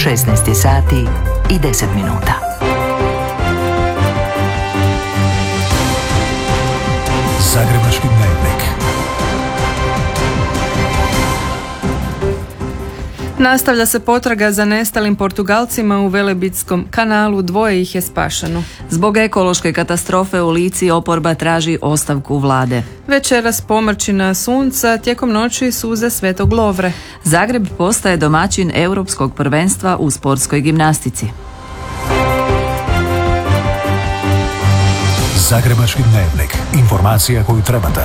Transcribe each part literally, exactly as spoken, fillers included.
šesnaest sati i deset minuta. Zagrebački dnevnik. Nastavlja se potraga za nestalim Portugalcima u Velebitskom kanalu, dvoje ih je spašeno. Zbog ekološke katastrofe u Lici oporba traži ostavku vlade. Večeras pomrčina sunca, tijekom noći suze Svetog Lovre. Zagreb postaje domaćin europskog prvenstva u sportskoj gimnastici. Zagrebački dnevnik. Informacija koju trebate.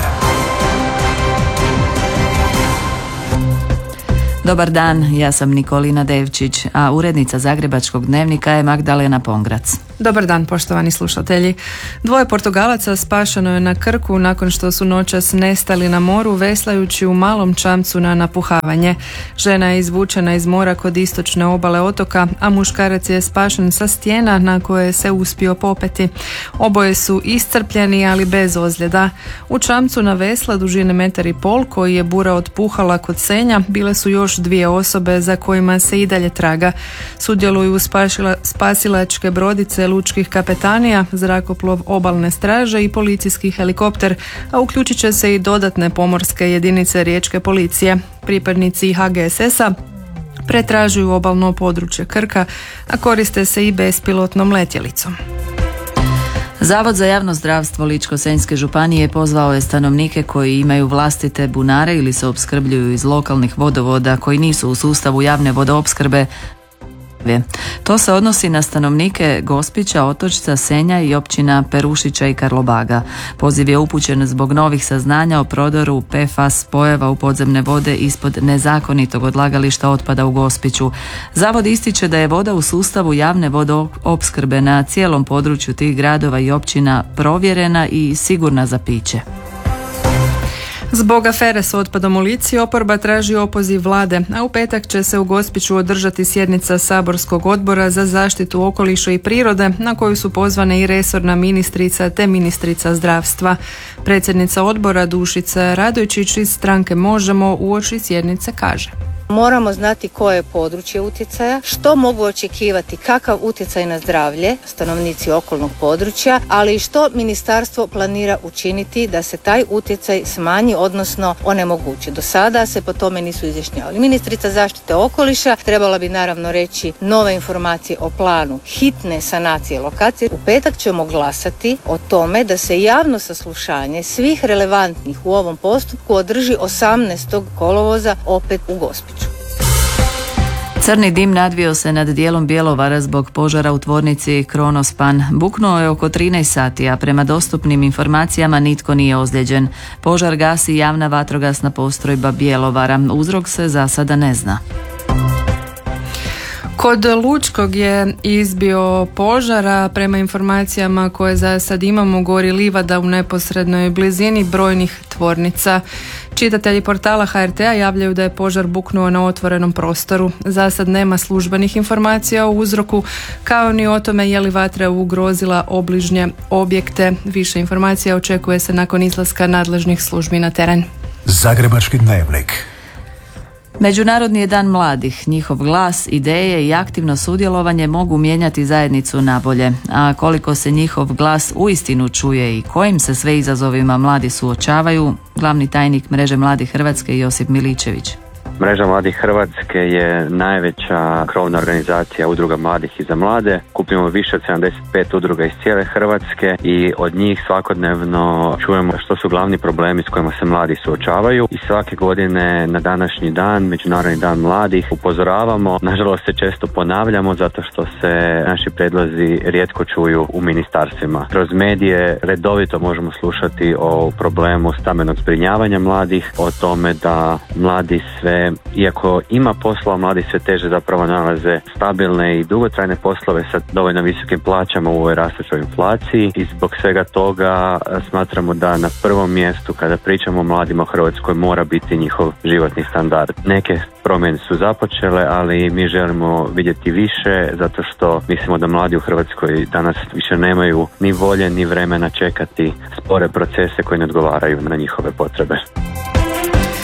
Dobar dan, ja sam Nikolina Devčić, a urednica Zagrebačkog dnevnika je Magdalena Pongrac. Dobar dan, poštovani slušatelji. Dvoje Portugalaca spašeno je na Krku nakon što su noćas nestali na moru veslajući u malom čamcu na napuhavanje. Žena je izvučena iz mora kod istočne obale otoka, a muškarac je spašen sa stijena na koje se uspio popeti. Oboje su iscrpljeni, ali bez ozljeda. U čamcu na vesla dužine metar i pol, koji je bura otpuhala kod Senja, bile su još dvije osobe za kojima se i dalje traga. Sudjeluju spašila, spasilačke brodice lučkih kapetanija, zrakoplov obalne straže i policijski helikopter, a uključit će se i dodatne pomorske jedinice riječke policije. Pripadnici ha ge es es a pretražuju obalno područje Krka, a koriste se i bespilotnom letjelicom. Zavod za javno zdravstvo Ličko-senjske županije pozvao je stanovnike koji imaju vlastite bunare ili se opskrbljuju iz lokalnih vodovoda koji nisu u sustavu javne vodoopskrbe. To se odnosi na stanovnike Gospića, Otočca, Senja i općina Perušića i Karlobaga. Poziv je upućen zbog novih saznanja o prodoru pe ef a spojeva u podzemne vode ispod nezakonitog odlagališta otpada u Gospiću. Zavod ističe da je voda u sustavu javne vodoopskrbe na cijelom području tih gradova i općina provjerena i sigurna za piće. Zbog afere s otpadom u Lici oporba traži opoziv vlade, a u petak će se u Gospiću održati sjednica saborskog odbora za zaštitu okoliša i prirode na koju su pozvane i resorna ministrica te ministrica zdravstva. Predsjednica odbora Dušica Radojčić iz stranke Možemo uoči sjednice kaže: Moramo znati koje je područje utjecaja, što mogu očekivati, kakav utjecaj na zdravlje stanovnici okolnog područja, ali i što ministarstvo planira učiniti da se taj utjecaj smanji, odnosno onemogući. Do sada se po tome nisu izjašnjavali. Ministrica zaštite okoliša trebala bi naravno reći nove informacije o planu hitne sanacije lokacije. U petak ćemo glasati o tome da se javno saslušanje svih relevantnih u ovom postupku održi osamnaestog kolovoza opet u Gospiću. Crni dim nadvio se nad dijelom Bjelovara zbog požara u tvornici Kronospan. Buknuo je oko trinaest sati, a prema dostupnim informacijama nitko nije ozlijeđen. Požar gasi javna vatrogasna postrojba Bjelovara. Uzrok se za sada ne zna. Kod Lučkog je izbio požara, prema informacijama koje za sad imamo gori livada u neposrednoj blizini brojnih tvornica. Čitatelji portala ha er te a javljaju da je požar buknuo na otvorenom prostoru. Za sad nema službenih informacija o uzroku, kao ni o tome je li vatra ugrozila obližnje objekte. Više informacija očekuje se nakon izlaska nadležnih službi na teren. Zagrebački dnevnik. Međunarodni je dan mladih. Njihov glas, ideje i aktivno sudjelovanje mogu mijenjati zajednicu nabolje. A koliko se njihov glas uistinu čuje i kojim se sve izazovima mladi suočavaju, glavni tajnik Mreže mladih Hrvatske Josip Miličević. Mreža mladih Hrvatske je najveća krovna organizacija udruga mladih i za mlade. Kupimo više od sedamdeset pet udruga iz cijele Hrvatske i od njih svakodnevno čujemo što su glavni problemi s kojima se mladi suočavaju. I svake godine na današnji dan, Međunarodni dan mladih, upozoravamo. Nažalost se često ponavljamo zato što se naši prijedlozi rijetko čuju u ministarstvima. Kroz medije redovito možemo slušati o problemu stambenog zbrinjavanja mladih, o tome da mladi sve, iako ima posla, mladi sve teže zapravo nalaze stabilne i dugotrajne poslove sa dovoljno visokim plaćama u ovoj rastućoj inflaciji i zbog svega toga smatramo da na prvom mjestu kada pričamo o mladima u Hrvatskoj mora biti njihov životni standard. Neke promjene su započele, ali mi želimo vidjeti više zato što mislimo da mladi u Hrvatskoj danas više nemaju ni volje ni vremena čekati spore procese koji ne odgovaraju na njihove potrebe.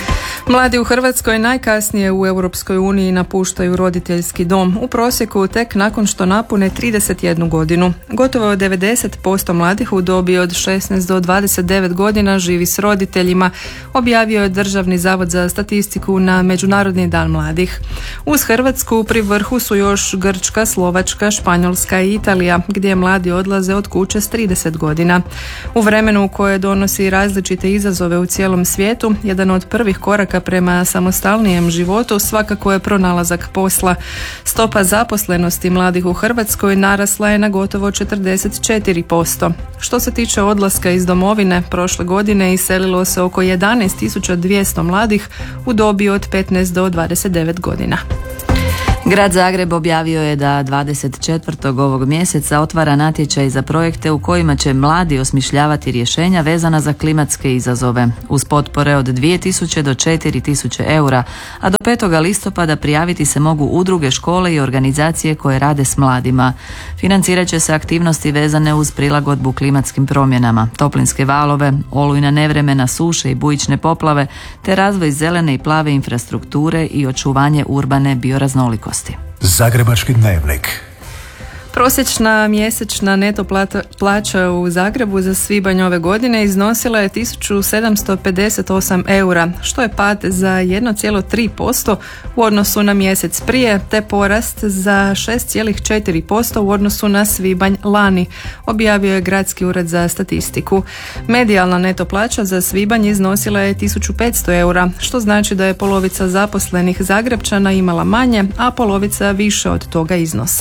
Mladi u Hrvatskoj najkasnije u Europskoj uniji napuštaju roditeljski dom, u prosjeku tek nakon što napune trideset jednu godinu. Gotovo devedeset posto mladih u dobi od šesnaest do dvadeset devet godina živi s roditeljima, objavio je Državni zavod za statistiku na Međunarodni dan mladih. Uz Hrvatsku pri vrhu su još Grčka, Slovačka, Španjolska i Italija, gdje mladi odlaze od kuće s trideset godina. U vremenu koje donosi različite izazove u cijelom svijetu, jedan od prvih koraka prema samostalnijem životu svakako je pronalazak posla. Stopa zaposlenosti mladih u Hrvatskoj narasla je na gotovo četrdeset četiri posto. Što se tiče odlaska iz domovine, prošle godine iselilo se oko jedanaest tisuća dvjesto mladih u dobi od petnaest do dvadeset devet godina. Grad Zagreb objavio je da dvadeset četvrtog ovog mjeseca otvara natječaj za projekte u kojima će mladi osmišljavati rješenja vezana za klimatske izazove, uz potpore od dvije tisuće do četiri tisuće eura, a do petog listopada prijaviti se mogu udruge, škole i organizacije koje rade s mladima. Financirat će se aktivnosti vezane uz prilagodbu klimatskim promjenama, toplinske valove, olujna nevremena, suše i bujične poplave, te razvoj zelene i plave infrastrukture i očuvanje urbane bioraznolikosti. Zagrebački dnevnik. Prosječna mjesečna neto plata, plaća u Zagrebu za svibanj ove godine iznosila je tisuću sedamsto pedeset osam eura, što je pad za jedan zarez tri posto u odnosu na mjesec prije, te porast za šest zarez četiri posto u odnosu na svibanj lani, objavio je Gradski ured za statistiku. Medijalna neto plaća za svibanj iznosila je tisuću petsto eura, što znači da je polovica zaposlenih Zagrebčana imala manje, a polovica više od toga iznosa.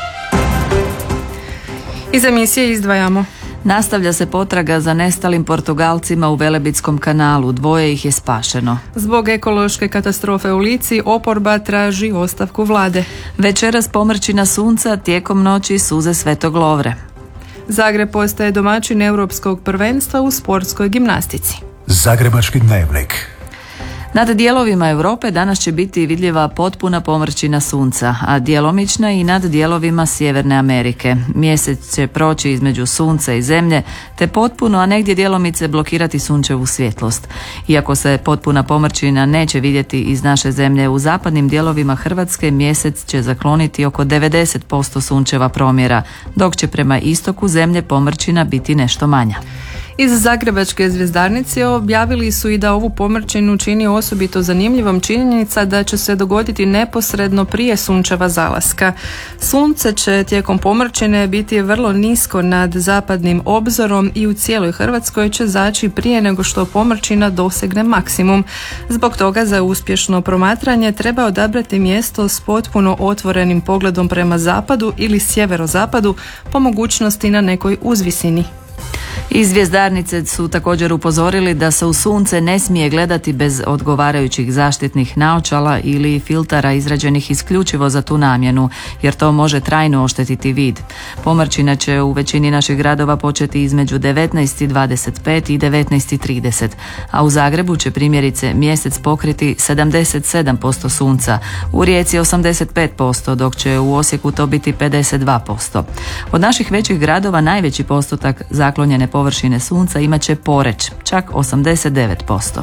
Iz emisije izdvajamo. Nastavlja se potraga za nestalim Portugalcima u Velebitskom kanalu, dvoje ih je spašeno. Zbog ekološke katastrofe u Lici oporba traži ostavku vlade. Večeras pomrčina sunca, tijekom noći suze Svetog Lovre. Zagreb postaje domaćin europskog prvenstva u sportskoj gimnastici. Zagrebački dnevnik. Nad dijelovima Europe danas će biti vidljiva potpuna pomrčina sunca, a djelomična i nad dijelovima Sjeverne Amerike. Mjesec će proći između sunca i zemlje, te potpuno, a negdje djelomice blokirati sunčevu svjetlost. Iako se potpuna pomrčina neće vidjeti iz naše zemlje, u zapadnim dijelovima Hrvatske mjesec će zakloniti oko devedeset posto sunčeva promjera, dok će prema istoku zemlje pomrčina biti nešto manja. Iz Zagrebačke zvjezdarnice objavili su i da ovu pomrčinu čini osobito zanimljivom činjenica da će se dogoditi neposredno prije sunčeva zalaska. Sunce će tijekom pomrčine biti vrlo nisko nad zapadnim obzorom i u cijeloj Hrvatskoj će zaći prije nego što pomrčina dosegne maksimum. Zbog toga za uspješno promatranje treba odabrati mjesto s potpuno otvorenim pogledom prema zapadu ili sjeverozapadu, po mogućnosti na nekoj uzvisini. Iz zvjezdarnice su također upozorili da se u sunce ne smije gledati bez odgovarajućih zaštitnih naočala ili filtara izrađenih isključivo za tu namjenu, jer to može trajno oštetiti vid. Pomrčina će u većini naših gradova početi između devetnaest i dvadeset pet i devetnaest i trideset, a u Zagrebu će primjerice mjesec pokriti sedamdeset sedam posto sunca, u Rijeci osamdeset pet posto, dok će u Osijeku to biti pedeset dva posto. Od naših većih gradova najveći postotak zaklonjene površine sunca imat će Poreč, čak osamdeset devet posto.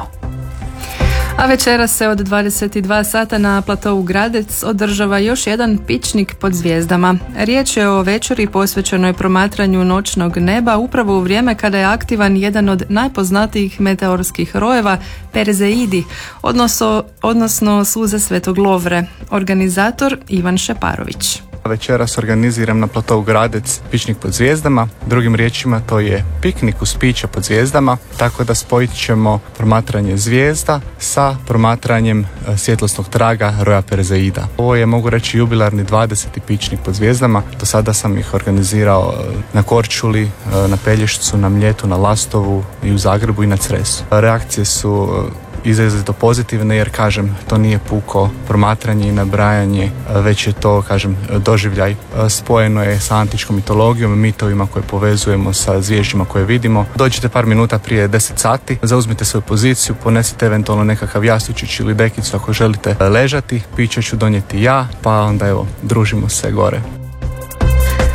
A večeras se od dvadeset dva sata na platovu Gradec održava još jedan pičnik pod zvijezdama. Riječ je o večeri posvećenoj promatranju noćnog neba upravo u vrijeme kada je aktivan jedan od najpoznatijih meteorskih rojeva, Perzeidi, odnosno, odnosno suze Svetog Lovre. Organizator Ivan Šeparović. Večeras organiziram na platovu Gradec pičnik pod zvijezdama, drugim riječima to je piknik uz pića pod zvijezdama, tako da spojit ćemo promatranje zvijezda sa promatranjem svjetlosnog traga roja Perzeida. Ovo je, mogu reći, jubilarni dvadeseti pičnik pod zvijezdama. Do sada sam ih organizirao na Korčuli, na Pelješcu, na Mljetu, na Lastovu i u Zagrebu i na Cresu. Reakcije su izrazito pozitivne, jer kažem, to nije puko promatranje i nabrajanje, već je to, kažem, doživljaj. Spojeno je sa antičkom mitologijom, mitovima koje povezujemo sa zvježđima koje vidimo. Dođite par minuta prije deset sati, zauzmite svoju poziciju, ponesite eventualno nekakav jastučić ili dekicu ako želite ležati, piće ću donijeti ja, pa onda evo, družimo se gore.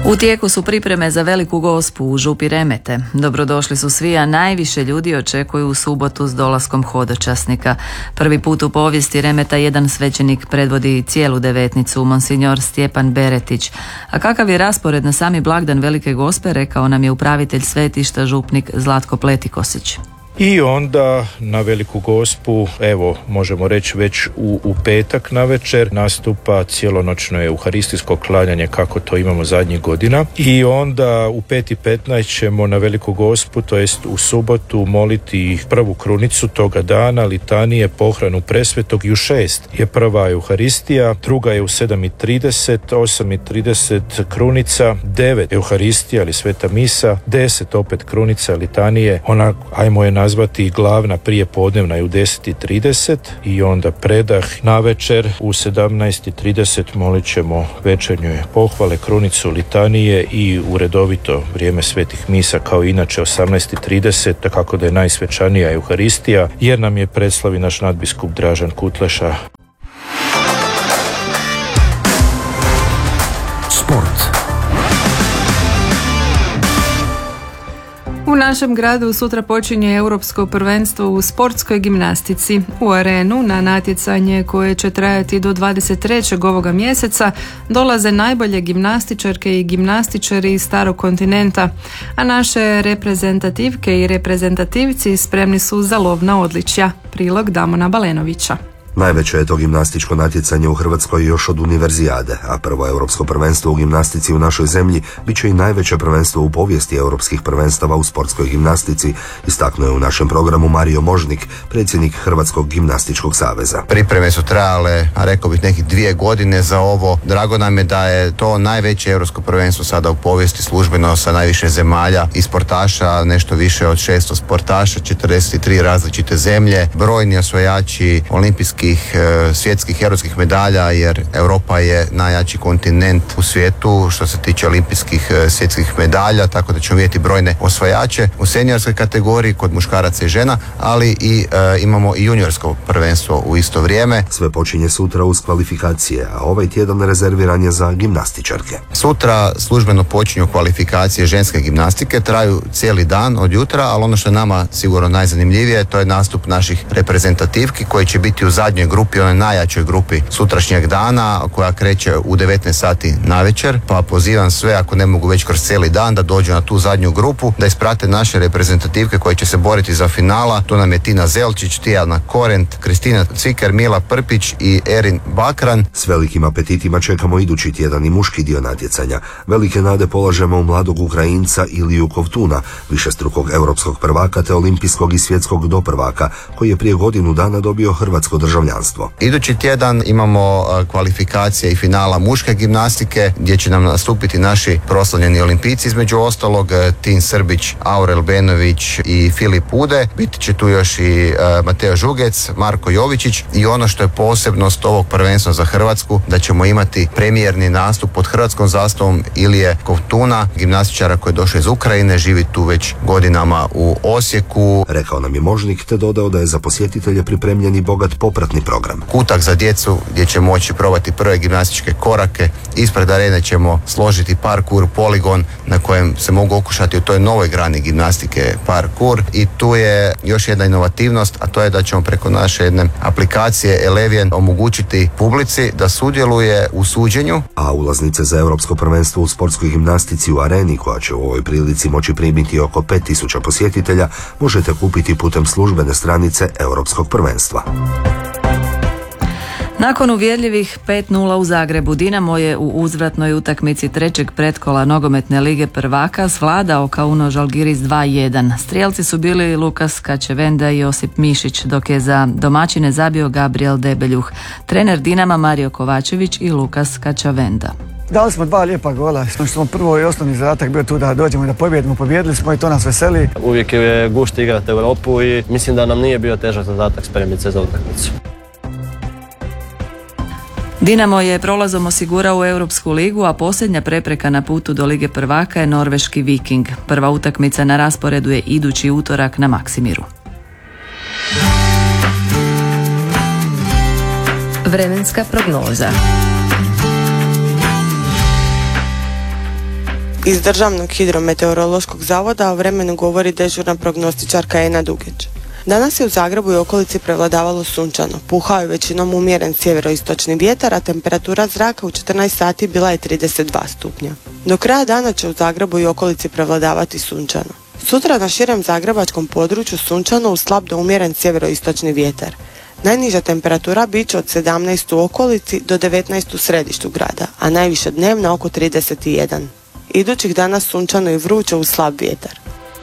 U tijeku su pripreme za Veliku Gospu u župi Remete. Dobrodošli su svi, a najviše ljudi očekuju u subotu s dolaskom hodočasnika. Prvi put u povijesti Remeta jedan svećenik predvodi cijelu devetnicu, monsignor Stjepan Beretić. A kakav je raspored na sami blagdan Velike Gospe, rekao nam je upravitelj svetišta župnik Zlatko Pletikosić. I onda na Veliku Gospu, evo možemo reći već u, u petak navečer nastupa cijelonoćno euharistijsko klanjanje kako to imamo zadnjih godina. I onda u pet i petnaest ćemo na Veliku Gospu, to jest u subotu, moliti prvu krunicu toga dana, litanije, pohranu presvetog, i u šest je prva euharistija, druga je u sedam i trideset, osam i trideset krunica, devet euharistija ili sveta misa, deset opet krunica, litanije, ona, ajmo je nazvati glavna prije podnevna je u deset i trideset i onda predah navečer u sedamnaest i trideset molit ćemo večernje pohvale, krunicu, litanije i u redovito vrijeme svetih misa kao inače osamnaest i trideset, tako da je najsvečanija euharistija jer nam je predslavi naš nadbiskup Dražen Kutleša. Sport. U našem gradu sutra počinje Europsko prvenstvo u sportskoj gimnastici. U arenu na natjecanje koje će trajati do dvadeset trećeg ovoga mjeseca dolaze najbolje gimnastičarke i gimnastičari iz starog kontinenta, a naše reprezentativke i reprezentativci spremni su za lovna odličja. Prilog Damona Balenovića. Najveće je to gimnastičko natjecanje u Hrvatskoj još od univerzijade, a prvo europsko prvenstvo u gimnastici u našoj zemlji bit će i najveće prvenstvo u povijesti europskih prvenstava u sportskoj gimnastici, istaknuo je u našem programu Mario Možnik, predsjednik Hrvatskog gimnastičkog saveza. Pripreme su trajale, a rekao bih nekih dvije godine za ovo. Drago nam je da je to najveće europsko prvenstvo sada u povijesti službeno sa najviše zemalja i sportaša, nešto više od šesto sportaša, četrdeset tri različite zemlje, brojni osvajači olimpijskih svjetskih europskih medalja, jer Europa je najjači kontinent u svijetu što se tiče olimpijskih svjetskih medalja, tako da ćemo vidjeti brojne osvajače u seniorskoj kategoriji kod muškaraca i žena, ali i e, imamo i juniorsko prvenstvo u isto vrijeme. Sve počinje sutra uz kvalifikacije, a ovaj tjedan rezerviran je za gimnastičarke. Sutra službeno počinju kvalifikacije ženske gimnastike, traju cijeli dan od jutra, ali ono što je nama sigurno najzanimljivije, to je nastup naših reprezentativki koji će biti u zadnjoj grupi, onoj najjačoj grupi sutrašnjeg dana koja kreće u devetnaest sati navečer, pa pozivam sve, ako ne mogu već kroz cijeli dan, da dođu na tu zadnju grupu, da isprate naše reprezentativke koje će se boriti za finala. Tu nam je Tina Zelčić, Tijana Korent, Kristina Cviker, Mila Prpić i Erin Bakran. S velikim apetitima čekamo idući tjedan i muški dio natjecanja. Velike nade polažemo u mladog Ukrajinca Iliju Kovtuna, višestrukog europskog prvaka te olimpijskog i svjetskog doprvaka, koji je prije godinu dana dobio hrvatsko državljanstvo. Idući tjedan imamo kvalifikacije i finala muške gimnastike gdje će nam nastupiti naši proslavljeni olimpijci, između ostalog Tin Srbić, Aurel Benović i Filip Ude. Biti će tu još i Mateo Žugec, Marko Jovičić i ono što je posebnost ovog prvenstva za Hrvatsku, da ćemo imati premijerni nastup pod hrvatskom zastavom Ilije Kovtuna, gimnastičara koji je došao iz Ukrajine, živi tu već godinama u Osijeku. Rekao nam je Možnik te dodao da je za posjetitelje pripremljen i bogat popratni program. Kutak za djecu gdje će moći probati prve gimnastičke korake. Ispred arene ćemo složiti parkour poligon na kojem se mogu okušati u toj novoj grani gimnastike parkour. I tu je još jedna inovativnost, a to je da ćemo preko naše jedne aplikacije Eleven omogućiti publici da sudjeluje u suđenju. A ulaznice za Europsko prvenstvo u sportskoj gimnastici u areni, koja će u ovoj prilici moći primiti oko pet tisuća posjetitelja, možete kupiti putem službene stranice Europskog prvenstva. Nakon uvjerljivih pet nula u Zagrebu, Dinamo je u uzvratnoj utakmici trećeg pretkola nogometne lige prvaka svladao Kauno Žalgiris dva jedan. Strijelci su bili Lukas Kačavenda i Josip Mišić, dok je za domaćine zabio Gabriel Debeljuh, trener Dinama Mario Kovačević i Lukas Kačavenda. Dali smo dva lijepa gola, što smo prvo i osnovni zadatak bio tu da dođemo i da pobjedimo, pobjedili smo i to nas veseli. Uvijek je gušt igrati u Europu i mislim da nam nije bio težak zadatak spremiti se za utakmicu. Dinamo je prolazom osigurao u Europsku ligu, a posljednja prepreka na putu do Lige prvaka je norveški Viking. Prva utakmica na rasporedu je idući utorak na Maksimiru. Vremenska prognoza. Iz Državnog hidrometeorološkog zavoda o vremenu govori dežurna prognostičarka Ena Dugić. Danas je u Zagrebu i okolici prevladavalo sunčano. Puhao je većinom umjeren sjeveroistočni vjetar, a temperatura zraka u četrnaest sati bila je trideset dva stupnja. Do kraja dana će u Zagrebu i okolici prevladavati sunčano. Sutra na širem zagrebačkom području sunčano uz slab do umjeren sjeveroistočni vjetar. Najniža temperatura bit će od sedamnaest u okolici do devetnaest u središtu grada, a najviše dnevna oko trideset jedan. Idućih dana sunčano i vruće uz slab vjetar.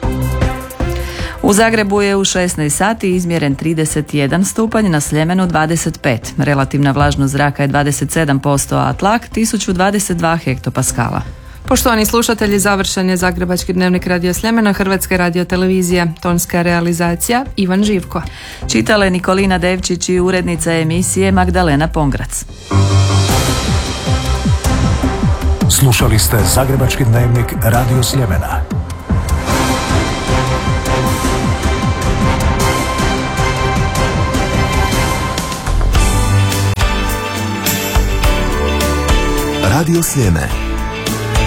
U Zagrebu je u šesnaest sati izmjeren trideset jedan stupanj, na Sljemenu dvadeset pet. Relativna vlažnost zraka je dvadeset sedam posto, a tlak tisuću dvadeset dva hektopaskala. Poštovani slušatelji, završen je Zagrebački dnevnik Radio Sljemena, Hrvatske radiotelevizije. Tonska realizacija Ivan Živko. Čitale Nikolina Devčić i urednica emisije Magdalena Pongrac. Slušali ste Zagrebački dnevnik Radio Sljemena. Radio Sljeme.